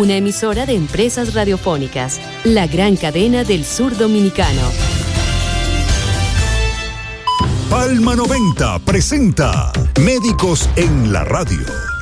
una emisora de Empresas Radiofónicas, la gran cadena del sur dominicano. Palma 90 presenta Médicos en la Radio.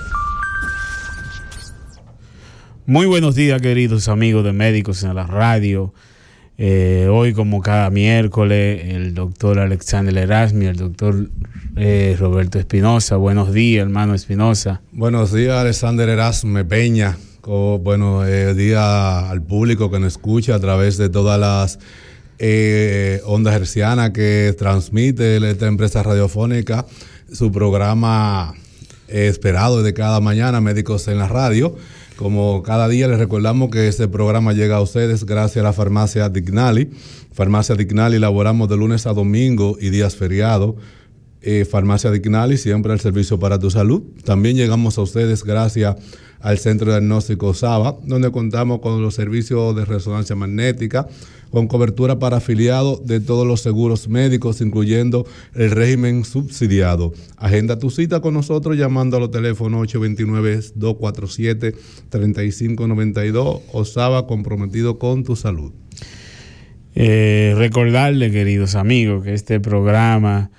Muy buenos días, queridos amigos de Médicos en la Radio. Hoy, como cada miércoles, el doctor Alexander Erasmi, el doctor Roberto Espinosa. Buenos días, hermano Espinosa. Buenos días, Alexander Erasmi Peña. Buenos días al público que nos escucha a través de todas las ondas hercianas que transmite esta empresa radiofónica, su programa esperado de cada mañana, Médicos en la Radio. Como cada día les recordamos que este programa llega a ustedes gracias a la farmacia Dignali. Farmacia Dignali elaboramos de lunes a domingo y días feriados. Farmacia Dignali, siempre al servicio para tu salud. También llegamos a ustedes gracias al Centro de Diagnóstico SABA, donde contamos con los servicios de resonancia magnética, con cobertura para afiliados de todos los seguros médicos, incluyendo el régimen subsidiado. Agenda tu cita con nosotros llamando a los teléfonos 829-247-3592 o SABA, comprometido con tu salud. Recordarle, queridos amigos, que este programa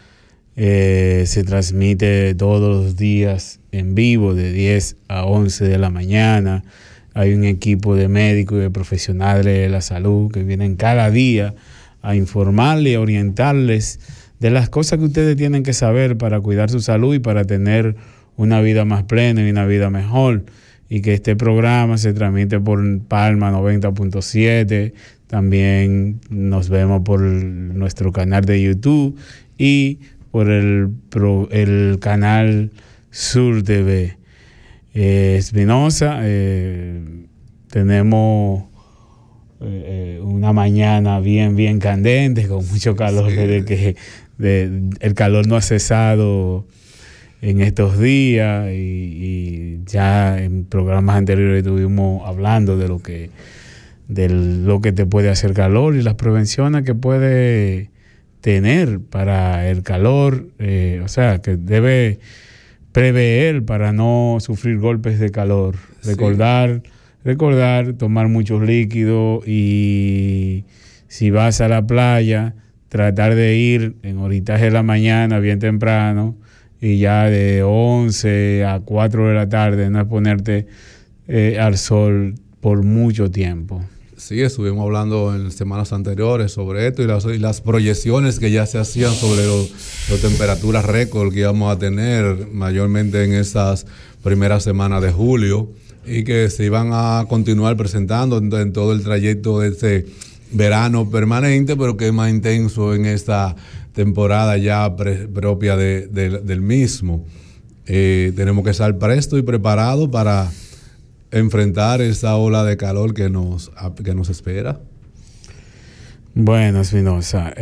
se transmite todos los días en vivo de 10 a 11 de la mañana. Hay un equipo de médicos y de profesionales de la salud que vienen cada día a informarles y orientarles de las cosas que ustedes tienen que saber para cuidar su salud y para tener una vida más plena y una vida mejor. Y que este programa se transmite por Palma 90.7. También nos vemos por nuestro canal de YouTube y por el canal Sur TV. Espinosa, tenemos una mañana bien candente, con mucho calor, sí. Desde que el calor no ha cesado en estos días y ya en programas anteriores estuvimos hablando de lo que te puede hacer calor y las prevenciones que puede tener para el calor, o sea, que debe prever para no sufrir golpes de calor. Sí. Recordar, tomar muchos líquidos y si vas a la playa, tratar de ir en horitaje de la mañana, bien temprano, y ya de 11 a 4 de la tarde, no exponerte al sol por mucho tiempo. Sí, estuvimos hablando en semanas anteriores sobre esto y las proyecciones que ya se hacían sobre las temperaturas récord que íbamos a tener mayormente en esas primeras semanas de julio y que se iban a continuar presentando en todo el trayecto de este verano permanente, pero que es más intenso en esta temporada ya propia del mismo. Tenemos que estar prestos y preparados para enfrentar esa ola de calor que nos espera. Bueno, Espinosa,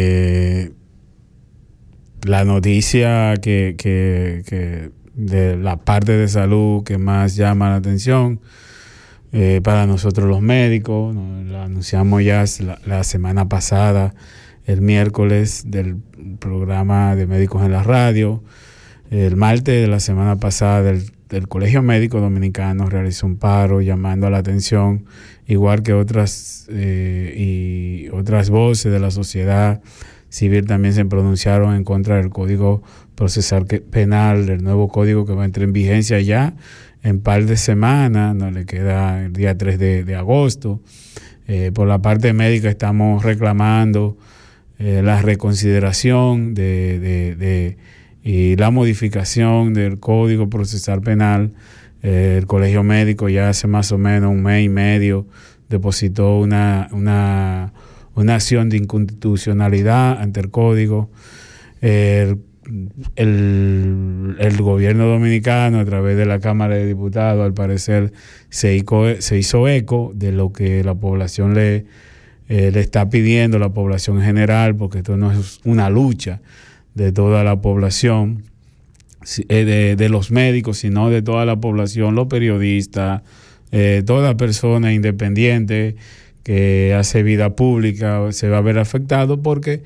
la noticia que de la parte de salud que más llama la atención para nosotros los médicos, la anunciamos ya la semana pasada, el miércoles del programa de Médicos en la Radio. El martes de la semana pasada del Colegio Médico Dominicano realizó un paro llamando a la atención, igual que otras voces de la sociedad civil también se pronunciaron en contra del Código Procesal Penal, del nuevo código que va a entrar en vigencia ya en par de semanas, no le queda el día 3 de agosto. Por la parte médica estamos reclamando la reconsideración y la modificación del Código Procesal Penal. El Colegio Médico ya hace más o menos un mes y medio depositó una acción de inconstitucionalidad ante el Código. El gobierno dominicano, a través de la Cámara de Diputados, al parecer se hizo eco de lo que la población le está pidiendo, la población en general, porque esto no es una lucha de toda la población, de los médicos, sino de toda la población, los periodistas, toda persona independiente que hace vida pública se va a ver afectado porque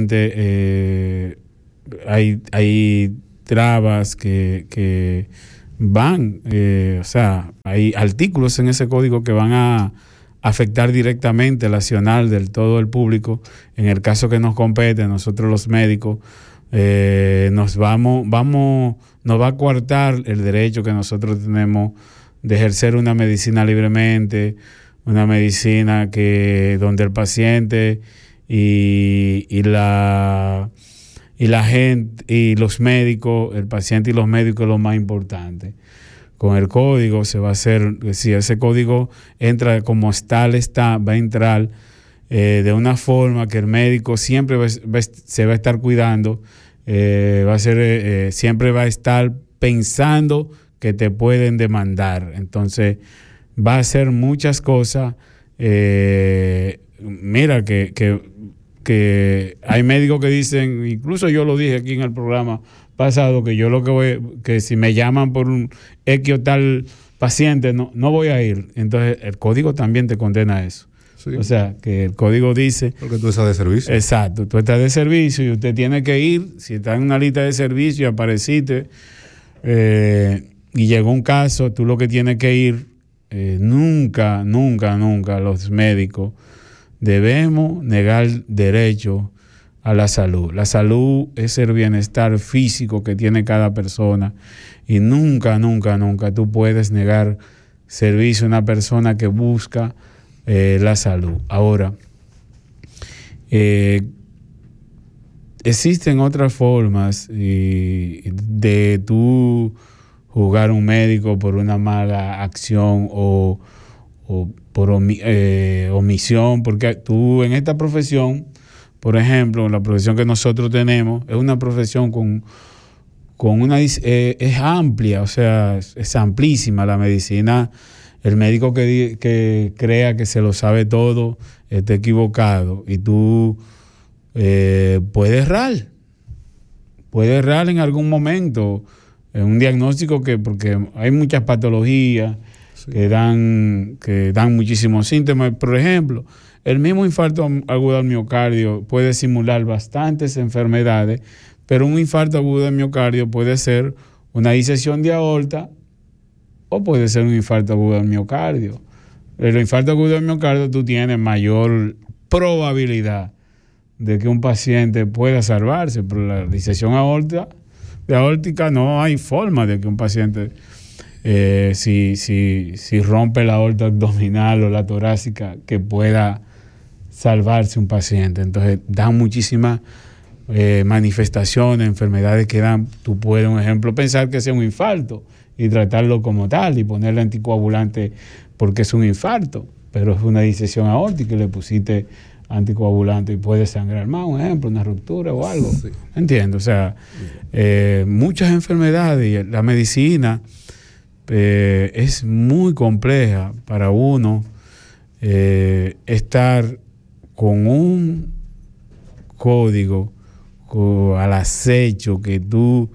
sencillamente hay trabas que o sea, hay artículos en ese código que van a afectar directamente el accionar del todo el público. En el caso que nos compete, nosotros los médicos, nos va a coartar el derecho que nosotros tenemos de ejercer una medicina libremente, una medicina donde el paciente y la gente y los médicos, el paciente y los médicos es lo más importante. Con el código se va a hacer, si ese código entra como está, va a entrar de una forma que el médico siempre se va a estar cuidando, siempre va a estar pensando que te pueden demandar. Entonces va a hacer muchas cosas. Mira que hay médicos que dicen, incluso yo lo dije aquí en el programa pasado, que yo que si me llaman por un X o tal paciente, no voy a ir. Entonces el código también te condena a eso. Sí. O sea, que el código dice... Porque tú estás de servicio. Exacto, tú estás de servicio y usted tiene que ir. Si está en una lista de servicio y apareciste y llegó un caso, tú lo que tienes que ir. Nunca los médicos debemos negar derecho a la salud. La salud es el bienestar físico que tiene cada persona y nunca tú puedes negar servicio a una persona que busca la salud. Ahora, existen otras formas de tú juzgar a un médico por una mala acción o por omisión, porque tú en esta profesión, por ejemplo, la profesión que nosotros tenemos es una profesión con es amplia, o sea, es amplísima la medicina. El médico que crea que se lo sabe todo está equivocado y tú puedes errar en algún momento en un diagnóstico porque hay muchas patologías que dan muchísimos síntomas. Por ejemplo, el mismo infarto agudo al miocardio puede simular bastantes enfermedades, pero un infarto agudo al miocardio puede ser una disección de aorta o puede ser un infarto agudo al miocardio. El infarto agudo al miocardio tú tienes mayor probabilidad de que un paciente pueda salvarse, pero la disección aórtica no hay forma de que un paciente... si rompe la aorta abdominal o la torácica, que pueda salvarse un paciente. Entonces dan muchísimas manifestaciones, enfermedades que dan. Tú puedes, un ejemplo, pensar que sea un infarto y tratarlo como tal y ponerle anticoagulante porque es un infarto, pero es una disección aórtica y le pusiste anticoagulante y puede sangrar más, un ejemplo, una ruptura o algo. Sí. ¿Entiendes? O sea, muchas enfermedades y la medicina es muy compleja para uno estar con un código al acecho que tú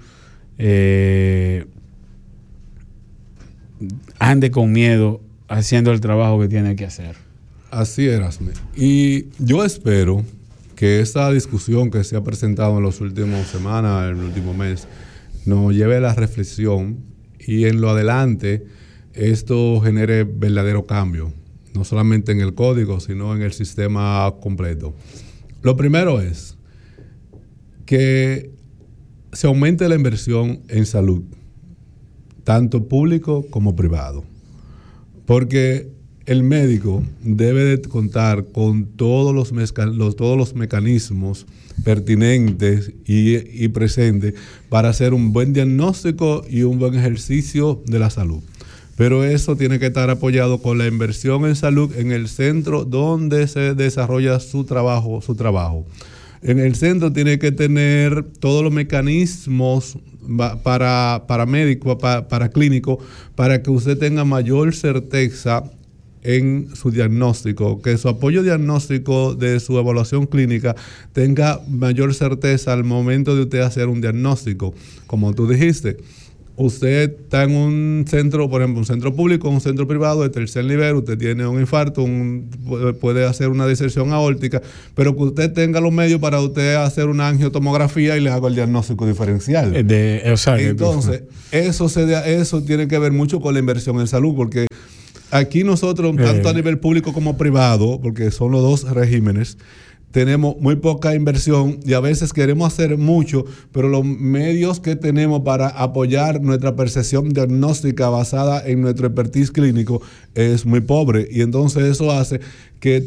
ande con miedo haciendo el trabajo que tiene que hacer. Así es, Erasme. Y yo espero que esta discusión que se ha presentado en las últimas semanas, en el último mes, nos lleve a la reflexión y en lo adelante esto genere verdadero cambio, no solamente en el código, sino en el sistema completo. Lo primero es que se aumente la inversión en salud, tanto público como privado, porque el médico debe de contar con todos los mecanismos pertinentes y presentes para hacer un buen diagnóstico y un buen ejercicio de la salud. Pero eso tiene que estar apoyado con la inversión en salud en el centro donde se desarrolla su trabajo. En el centro tiene que tener todos los mecanismos para médico, para clínico, para que usted tenga mayor certeza en su diagnóstico, que su apoyo diagnóstico de su evaluación clínica tenga mayor certeza al momento de usted hacer un diagnóstico. Como tú dijiste, usted está en un centro, por ejemplo, un centro público, un centro privado de tercer nivel, usted tiene un infarto, puede hacer una disección aórtica, pero que usted tenga los medios para usted hacer una angiotomografía y le haga el diagnóstico diferencial. Entonces, eso tiene que ver mucho con la inversión en salud, porque aquí nosotros, tanto a nivel público como privado, porque son los dos regímenes, tenemos muy poca inversión y a veces queremos hacer mucho, pero los medios que tenemos para apoyar nuestra percepción diagnóstica basada en nuestro expertise clínico es muy pobre. Y entonces eso hace que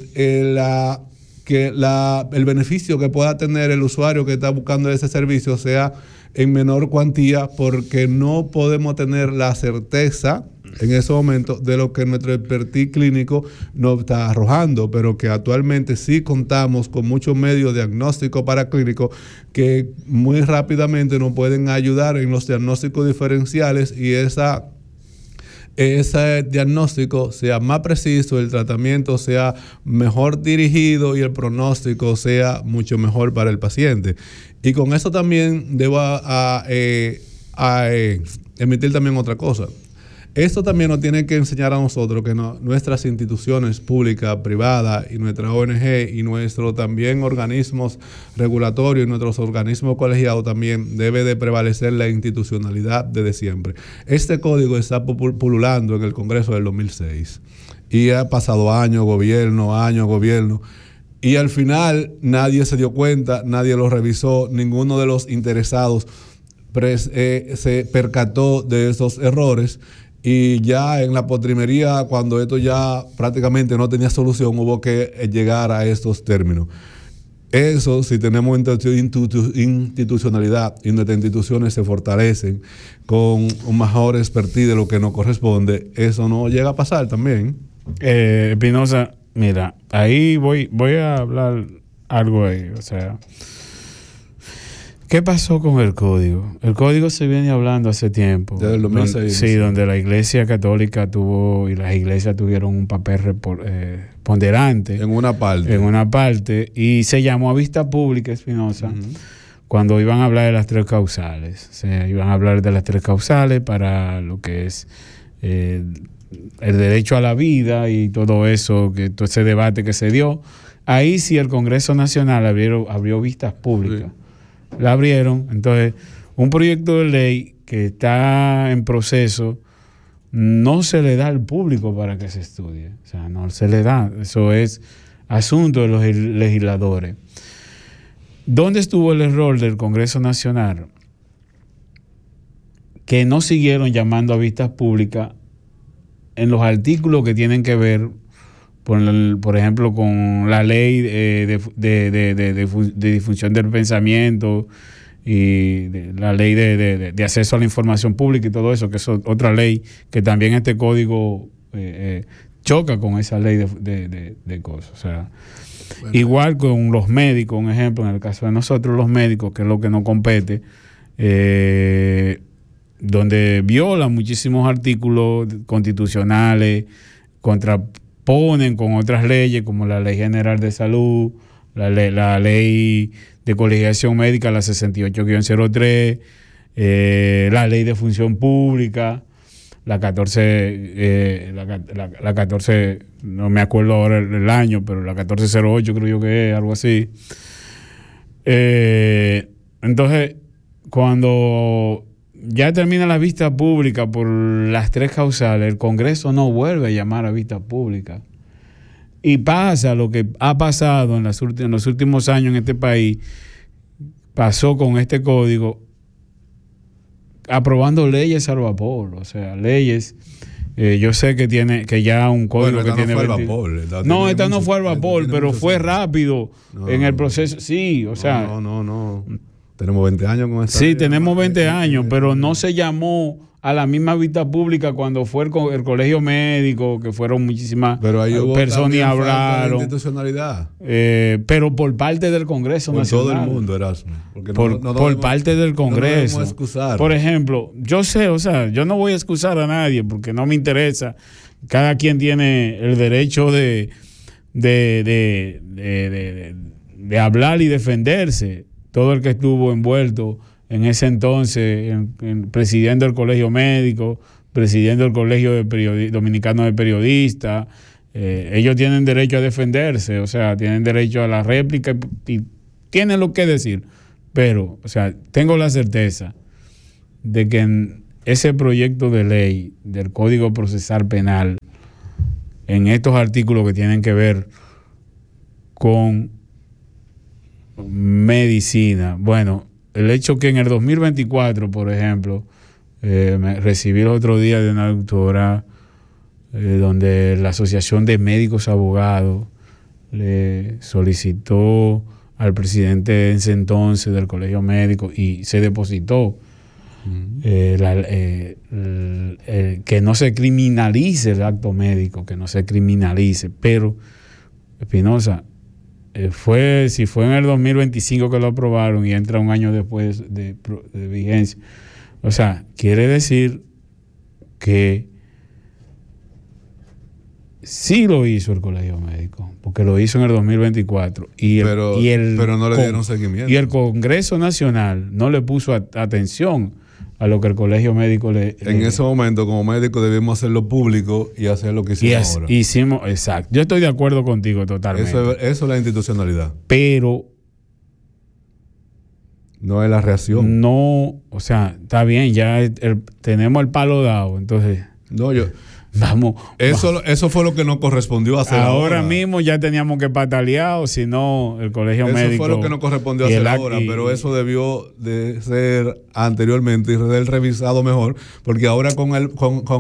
el beneficio que pueda tener el usuario que está buscando ese servicio sea en menor cuantía, porque no podemos tener la certeza en ese momento de lo que nuestro expertise clínico nos está arrojando, pero que actualmente sí contamos con muchos medios diagnósticos paraclínicos que muy rápidamente nos pueden ayudar en los diagnósticos diferenciales y ese diagnóstico sea más preciso, el tratamiento sea mejor dirigido y el pronóstico sea mucho mejor para el paciente. Y con eso también debo emitir también otra cosa. Esto también nos tiene que enseñar a nosotros que nuestras instituciones públicas, privadas y nuestra ONG y nuestros también organismos regulatorios y nuestros organismos colegiados también debe de prevalecer la institucionalidad desde siempre. Este código está pululando en el Congreso del 2006 y ha pasado años, gobierno, y al final nadie se dio cuenta, nadie lo revisó, ninguno de los interesados se percató de esos errores. Y ya en la postrimería, cuando esto ya prácticamente no tenía solución, hubo que llegar a estos términos. Eso, si tenemos institucionalidad y nuestras instituciones se fortalecen con un mejor expertise de lo que nos corresponde, eso no llega a pasar también. Espinosa, mira, ahí voy a hablar algo ahí, o sea... ¿Qué pasó con el código? El código se viene hablando hace tiempo. Desde el 2006. Sí, donde la Iglesia Católica tuvo y las iglesias tuvieron un papel ponderante. En una parte. Y se llamó a vista pública, Espinosa, cuando iban a hablar de las tres causales. O sea, iban a hablar de las tres causales para lo que es el derecho a la vida y todo eso, todo ese debate que se dio. Ahí sí el Congreso Nacional abrió vistas públicas. Sí. La abrieron. Entonces, un proyecto de ley que está en proceso no se le da al público para que se estudie. O sea, no se le da. Eso es asunto de los legisladores. ¿Dónde estuvo el error del Congreso Nacional? Que no siguieron llamando a vistas públicas en los artículos que tienen que ver, por ejemplo, con la ley de difusión del pensamiento y la ley de acceso a la información pública y todo eso, que es otra ley que también este código choca con esa ley de cosas. O sea, bueno, igual con los médicos, un ejemplo, en el caso de nosotros los médicos, que es lo que nos compete, donde viola muchísimos artículos constitucionales, contraponen con otras leyes como la Ley General de Salud, la Ley de Colegiación Médica, la 68-03, la Ley de Función Pública, la 14, la 14, no me acuerdo ahora el año, pero la 1408 creo yo que es, algo así. Entonces, cuando ya termina la vista pública por las tres causales, el Congreso no vuelve a llamar a vista pública. Y pasa lo que ha pasado en los últimos años en este país, pasó con este código, aprobando leyes al vapor, o sea, leyes. Yo sé que tiene que ya un código que tiene... No, esta no fue al vapor, pero fue rápido en el proceso. Sí, o sea... No. Tenemos 20 años con esta... Sí, tenemos 20 años, pero no se llamó a la misma vista pública cuando fue el colegio médico, que fueron muchísimas personas y hablaron. Institucionalidad. Pero por parte del Congreso Nacional. Por todo el mundo, Erasmo. Por parte del Congreso. No excusar. Por ejemplo, yo sé, o sea, yo no voy a excusar a nadie porque no me interesa. Cada quien tiene el derecho de hablar y defenderse. Todo el que estuvo envuelto en ese entonces, presidente del Colegio Médico, presidente del Colegio Dominicano de Periodistas. Ellos tienen derecho a defenderse, o sea, tienen derecho a la réplica y tienen lo que decir. Pero, o sea, tengo la certeza de que en ese proyecto de ley del Código Procesal Penal, en estos artículos que tienen que ver con medicina, bueno, el hecho que en el 2024, por ejemplo, me recibí el otro día de una doctora donde la Asociación de Médicos Abogados le solicitó al presidente de ese entonces del Colegio Médico y se depositó que no se criminalice el acto médico, que no se criminalice. Pero, Espinosa, si fue en el 2025 que lo aprobaron y entra un año después de vigencia, o sea, quiere decir que sí lo hizo el Colegio Médico, porque lo hizo en el 2024. Pero no le dieron seguimiento. Y el Congreso Nacional no le puso atención a lo que el Colegio Médico en ese momento, como médico, debimos hacerlo público y hacer lo que hicimos ahora. Exacto. Yo estoy de acuerdo contigo totalmente. Eso es la institucionalidad. Pero no es la reacción. No, o sea, está bien, ya tenemos el palo dado, entonces... Vamos. Eso fue lo que nos correspondió hacer ahora. Mismo ya teníamos que patalear, o si no, el Colegio Médico. Eso fue lo que nos correspondió hacer ahora, pero eso debió de ser anteriormente y ser revisado mejor, porque ahora con el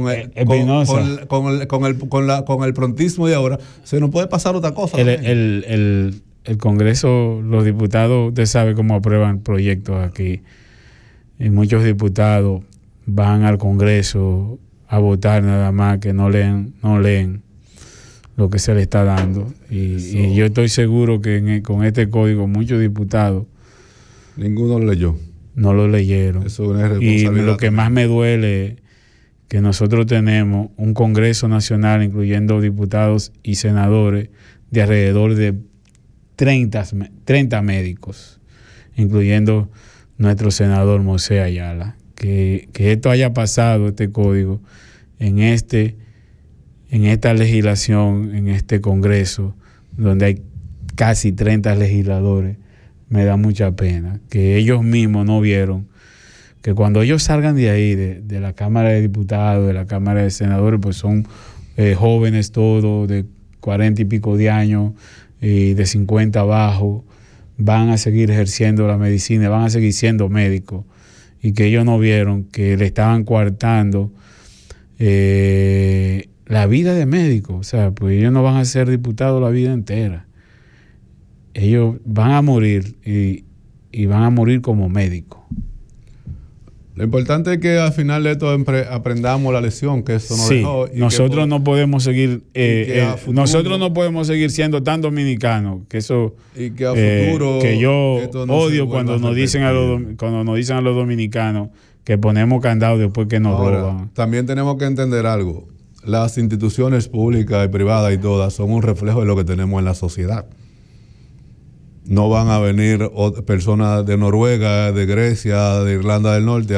prontismo de ahora se nos puede pasar otra cosa. El Congreso, los diputados, usted sabe cómo aprueban proyectos aquí. Y muchos diputados van al Congreso a votar nada más, que no leen lo que se le está dando. Y yo estoy seguro que con este código muchos diputados... Ninguno lo leyó. No lo leyeron. Eso es una responsabilidad. Y lo que más me duele que nosotros tenemos un Congreso Nacional, incluyendo diputados y senadores, de alrededor de 30 médicos, incluyendo nuestro senador Mosé Ayala. Que esto haya pasado, este código, en esta legislación, en este Congreso, donde hay casi 30 legisladores, me da mucha pena. Que ellos mismos no vieron que cuando ellos salgan de ahí, de la Cámara de Diputados, de la Cámara de Senadores, pues son jóvenes todos, de 40 y pico de años, y de 50 abajo, van a seguir ejerciendo la medicina, van a seguir siendo médicos. Y que ellos no vieron que le estaban coartando la vida de médicos. O sea, pues ellos no van a ser diputados la vida entera. Ellos van a morir y van a morir como médicos. Lo importante es que al final de esto aprendamos la lección que eso nos dejó. Y nosotros no podemos seguir nosotros no podemos seguir siendo tan dominicanos que eso y que a futuro que yo odio cuando nos dicen a los dominicanos que ponemos candado después que nos roban. También tenemos que entender algo. Las instituciones públicas y privadas y todas son un reflejo de lo que tenemos en la sociedad. No van a venir personas de Noruega, de Grecia, de Irlanda del Norte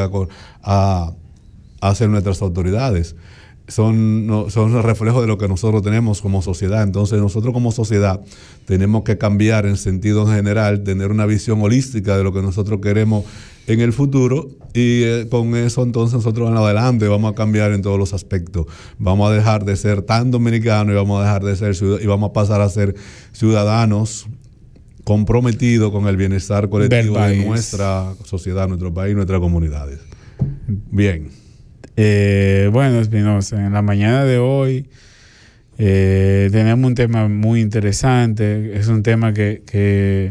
a ser nuestras autoridades. Son el reflejo de lo que nosotros tenemos como sociedad. Entonces nosotros como sociedad tenemos que cambiar en sentido general, tener una visión holística de lo que nosotros queremos en el futuro, y con eso entonces nosotros en adelante vamos a cambiar en todos los aspectos. Vamos a dejar de ser tan dominicanos y vamos a dejar de ser y vamos a pasar a ser ciudadanos comprometido con el bienestar colectivo de nuestra sociedad, nuestro país, nuestras comunidades. Bien. Bueno, Espinosa, en la mañana de hoy tenemos un tema muy interesante. Es un tema que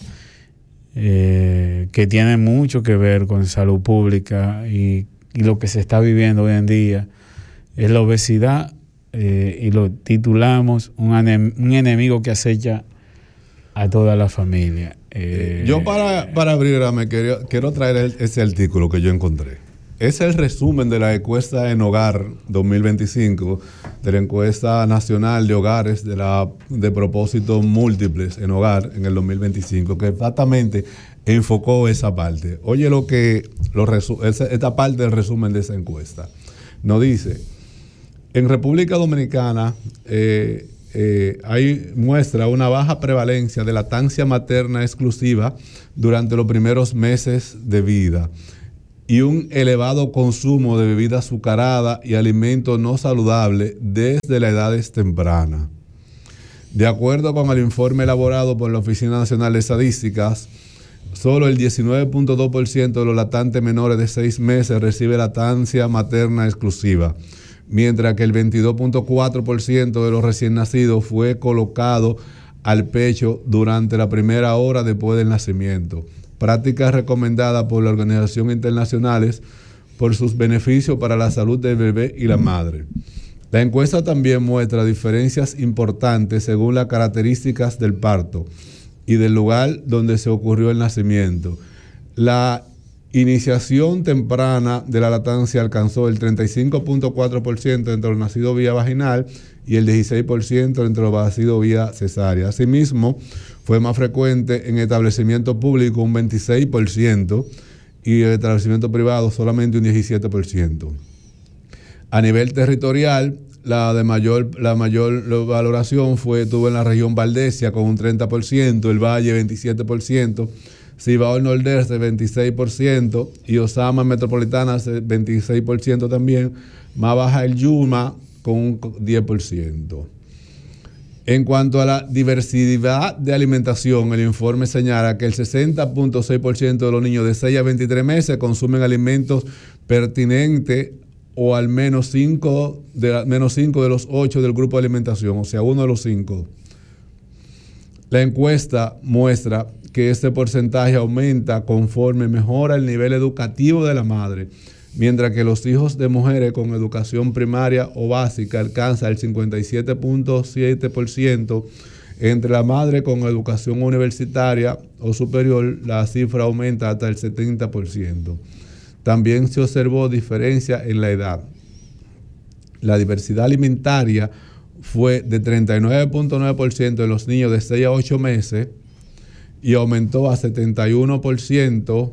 tiene mucho que ver con salud pública y lo que se está viviendo hoy en día. Es la obesidad, y lo titulamos un enemigo que acecha a toda la familia. Yo para abrirme quiero traer ese artículo que yo encontré. es el resumen de la encuesta en hogar 2025, de la encuesta nacional de hogares de propósitos múltiples en hogar en el 2025, que exactamente enfocó esa parte. Oye esta parte del resumen de esa encuesta. Nos dice, en República Dominicana muestra una baja prevalencia de lactancia materna exclusiva durante los primeros meses de vida y un elevado consumo de bebida azucarada y alimentos no saludables desde las edades tempranas. De acuerdo con el informe elaborado por la Oficina Nacional de Estadísticas, solo el 19.2% de los lactantes menores de 6 meses recibe lactancia materna exclusiva, mientras que el 22.4% de los recién nacidos fue colocado al pecho durante la primera hora después del nacimiento, práctica recomendada por las organizaciones internacionales por sus beneficios para la salud del bebé y la madre. La encuesta también muestra diferencias importantes según las características del parto y del lugar donde se ocurrió el nacimiento. La iniciación temprana de la lactancia alcanzó el 35.4% entre los nacidos vía vaginal y el 16% entre los nacidos vía cesárea. Asimismo, fue más frecuente en establecimiento público un 26% y en establecimiento privado solamente un 17%. A nivel territorial, la mayor valoración tuvo en la región Valdesia con un 30%, el Valle 27%, Cibao del Nordeste 26% y Osama Metropolitana 26% también, más baja el Yuma con un 10%. En cuanto a la diversidad de alimentación, el informe señala que el 60.6% de los niños de 6 a 23 meses consumen alimentos pertinentes o al menos 5 de los 8 del grupo de alimentación, o sea, uno de los 5. La encuesta muestra que este porcentaje aumenta conforme mejora el nivel educativo de la madre, mientras que los hijos de mujeres con educación primaria o básica alcanzan el 57.7%, entre la madre con educación universitaria o superior la cifra aumenta hasta el 70%. También se observó diferencia en la edad. La diversidad alimentaria fue de 39.9% en los niños de 6 a 8 meses y aumentó a 71%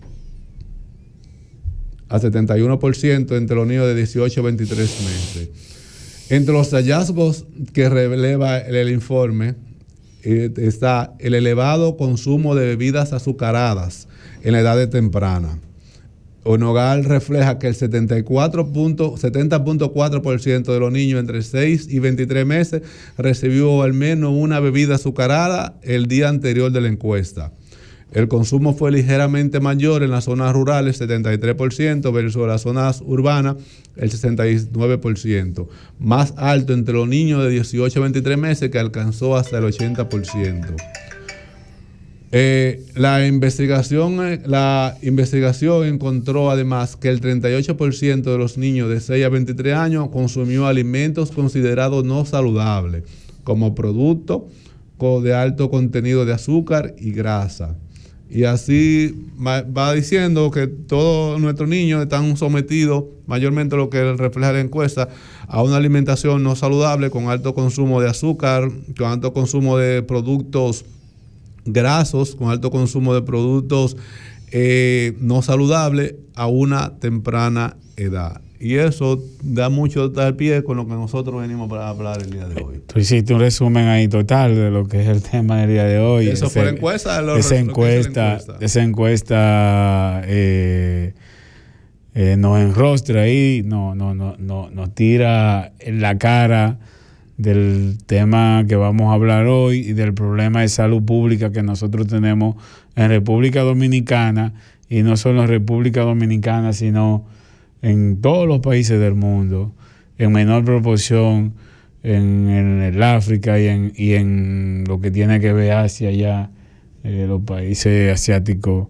entre los niños de 18 a 23 meses. Entre los hallazgos que revela el informe está el elevado consumo de bebidas azucaradas en la edad temprana. Honogal refleja que el 70.4% de los niños entre 6 y 23 meses recibió al menos una bebida azucarada el día anterior de la encuesta. El consumo fue ligeramente mayor en las zonas rurales, 73%, versus las zonas urbanas, el 69%. Más alto entre los niños de 18 a 23 meses, que alcanzó hasta el 80%. La investigación encontró además que el 38% de los niños de 6 a 23 años consumió alimentos considerados no saludables, como productos de alto contenido de azúcar y grasa. Y así va diciendo que todos nuestros niños están sometidos, mayormente lo que refleja la encuesta, a una alimentación no saludable, con alto consumo de azúcar, con alto consumo de productos grasos, con alto consumo de productos no saludables a una temprana edad. Y eso da mucho al pie con lo que nosotros venimos para hablar el día de hoy. Tú hiciste un resumen ahí total de lo que es el tema del día de hoy. Eso fue la encuesta. Esa encuesta nos enrostra ahí, nos tira en la cara del tema que vamos a hablar hoy y del problema de salud pública que nosotros tenemos en República Dominicana, y no solo en República Dominicana, sino en todos los países del mundo, en menor proporción en el África y en lo que tiene que ver Asia, ya los países asiáticos.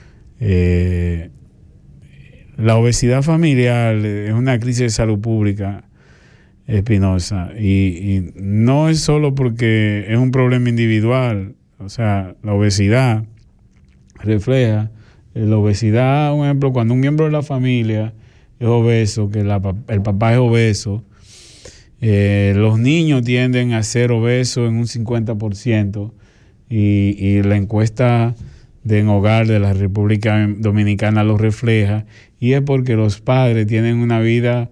La obesidad familiar es una crisis de salud pública espinosa, y no es solo porque es un problema individual. O sea, la obesidad refleja La obesidad, por ejemplo, cuando un miembro de la familia es obeso, que el papá es obeso, los niños tienden a ser obesos en un 50%, y la encuesta de En Hogar de la República Dominicana lo refleja, y es porque los padres tienen una vida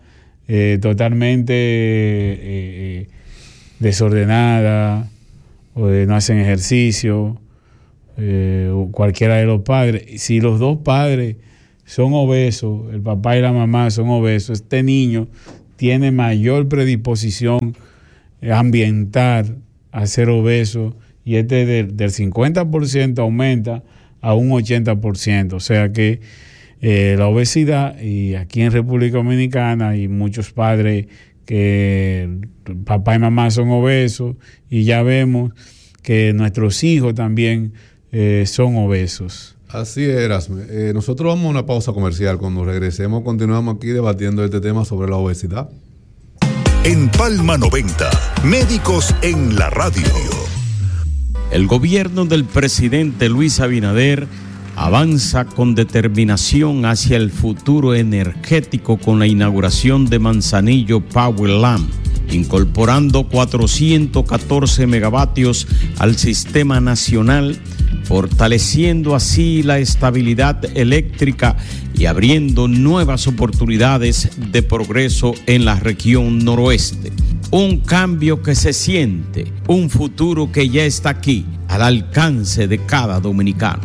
totalmente desordenada, o no hacen ejercicio, cualquiera de los padres. Si los dos padres son obesos, el papá y la mamá son obesos, este niño tiene mayor predisposición ambiental a ser obeso, y del 50% aumenta a un 80%. O sea que la obesidad, y aquí en República Dominicana hay muchos padres que papá y mamá son obesos, y ya vemos que nuestros hijos también son obesos. Así es, Erasme. Nosotros vamos a una pausa comercial. Cuando regresemos continuamos aquí debatiendo este tema sobre la obesidad. En Palma 90, Médicos en la Radio. El gobierno del presidente Luis Abinader avanza con determinación hacia el futuro energético con la inauguración de Manzanillo Power Lamp, incorporando 414 megavatios al sistema nacional, fortaleciendo así la estabilidad eléctrica y abriendo nuevas oportunidades de progreso en la región noroeste. Un cambio que se siente, un futuro que ya está aquí, al alcance de cada dominicano.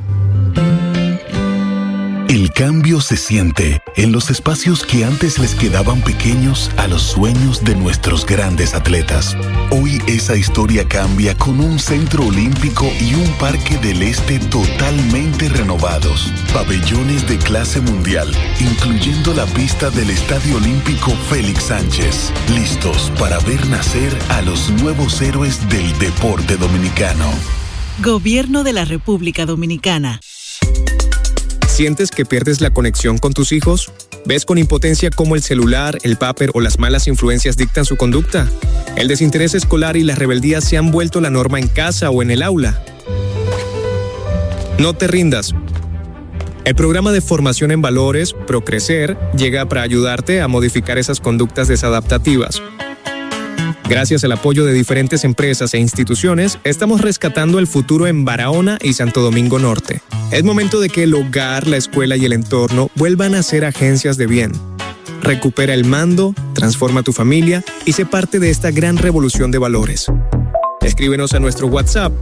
El cambio se siente en los espacios que antes les quedaban pequeños a los sueños de nuestros grandes atletas. Hoy esa historia cambia con un centro olímpico y un parque del este totalmente renovados. Pabellones de clase mundial, incluyendo la pista del Estadio Olímpico Félix Sánchez. Listos para ver nacer a los nuevos héroes del deporte dominicano. Gobierno de la República Dominicana. ¿Sientes que pierdes la conexión con tus hijos? ¿Ves con impotencia cómo el celular, el papel o las malas influencias dictan su conducta? ¿El desinterés escolar y la rebeldía se han vuelto la norma en casa o en el aula? No te rindas. El programa de formación en valores, Procrecer, llega para ayudarte a modificar esas conductas desadaptativas. Gracias al apoyo de diferentes empresas e instituciones, estamos rescatando el futuro en Barahona y Santo Domingo Norte. Es momento de que el hogar, la escuela y el entorno vuelvan a ser agencias de bien. Recupera el mando, transforma tu familia y sé parte de esta gran revolución de valores. Escríbenos a nuestro WhatsApp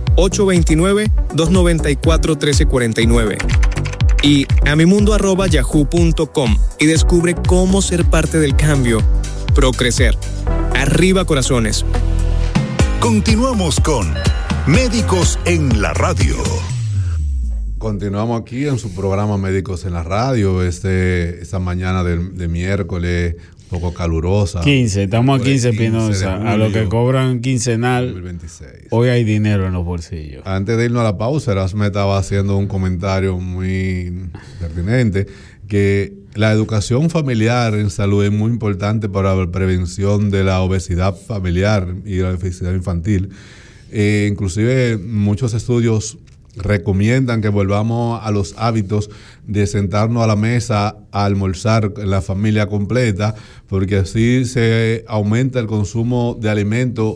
829-294-1349 y amimundo@yahoo.com y descubre cómo ser parte del cambio. Procrecer. Arriba corazones. Continuamos con Médicos en la Radio. Continuamos aquí en su programa Médicos en la Radio, esta mañana de miércoles, un poco calurosa. 15, estamos a 15, Espinosa, a lo que cobran quincenal. 2026. Hoy hay dinero en los bolsillos. Antes de irnos a la pausa, Erasme estaba haciendo un comentario muy pertinente, que la educación familiar en salud es muy importante para la prevención de la obesidad familiar y la obesidad infantil. Inclusive muchos estudios recomiendan que volvamos a los hábitos de sentarnos a la mesa a almorzar en la familia completa, porque así se aumenta el consumo de alimentos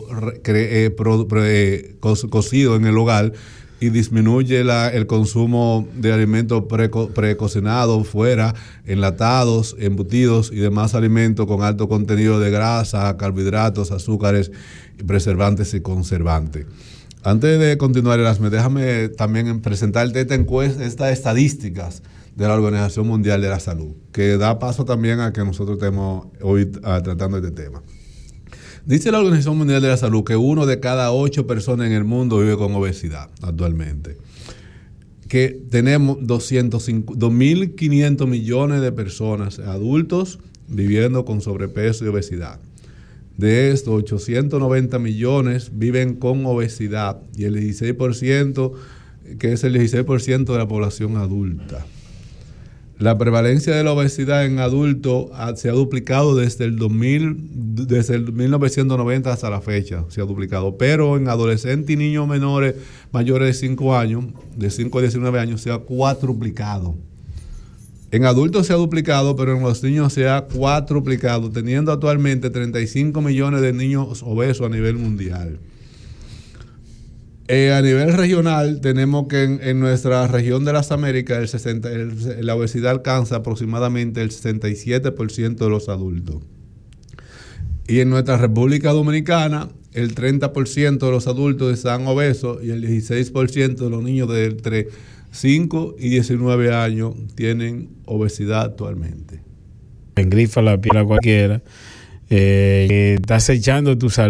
cocidos en el hogar y disminuye el consumo de alimentos precocinados fuera, enlatados, embutidos y demás alimentos con alto contenido de grasa, carbohidratos, azúcares, preservantes y conservantes. Antes de continuar, Erasme, déjame también presentarte estas estadísticas de la Organización Mundial de la Salud, que da paso también a que nosotros estemos hoy tratando este tema. Dice la Organización Mundial de la Salud que 1 de cada 8 personas en el mundo vive con obesidad actualmente. Que tenemos 2.500 millones de personas adultos viviendo con sobrepeso y obesidad. De estos, 890 millones viven con obesidad y el 16%, que es el 16% de la población adulta. La prevalencia de la obesidad en adultos se ha duplicado desde el 1990 hasta la fecha, se ha duplicado, pero en adolescentes y niños menores mayores de 5 años, de 5 a 19 años, se ha cuadruplicado. En adultos se ha duplicado, pero en los niños se ha cuadruplicado, teniendo actualmente 35 millones de niños obesos a nivel mundial. A nivel regional, tenemos que en nuestra región de las Américas la obesidad alcanza aproximadamente el 67% de los adultos. Y en nuestra República Dominicana, el 30% de los adultos están obesos y el 16% de los niños de entre 5 y 19 años tienen obesidad actualmente. Engrifa la piel a cualquiera. Estás echando tu salud.